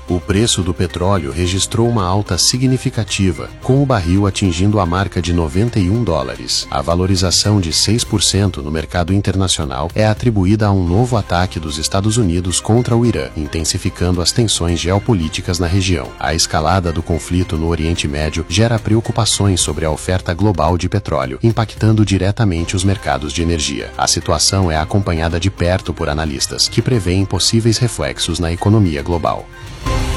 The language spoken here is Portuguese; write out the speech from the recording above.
O preço do petróleo registrou uma alta significativa, com o barril atingindo a marca de $91. A valorização de 6% no mercado internacional é atribuída a um novo ataque dos Estados Unidos contra o Irã, intensificando as tensões geopolíticas na região. A escalada do conflito no Oriente Médio gera preocupações sobre a oferta global de petróleo, impactando diretamente os mercados de energia. A situação é acompanhada de perto por analistas, que prevêem possíveis reflexos na economia global.